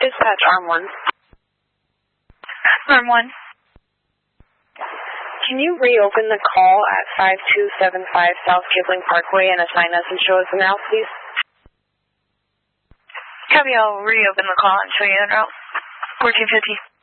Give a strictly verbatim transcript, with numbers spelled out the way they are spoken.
Dispatch Arm one. Arm one. Can you reopen the call at five two seven five South Kipling Parkway and assign us and show us the route, please? Copy, I'll reopen the call and show you the route. fourteen fifty.